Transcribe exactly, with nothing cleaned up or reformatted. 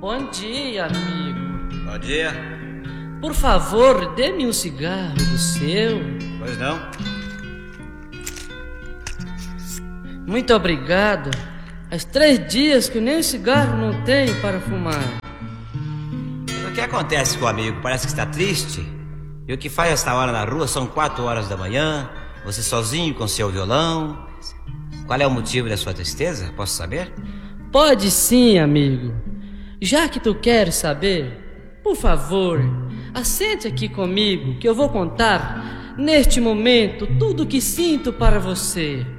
Bom dia, amigo. Bom dia. Por favor, dê-me um cigarro do seu. Pois não? Muito obrigado. Há três dias que nem cigarro não tenho para fumar. Mas o que acontece com o amigo? Parece que está triste. E o que faz esta hora na rua? São quatro horas da manhã. Você sozinho com seu violão. Qual é o motivo da sua tristeza? Posso saber? Pode sim, amigo. Já que tu queres saber, por favor, assente aqui comigo que eu vou contar neste momento tudo o que sinto para você.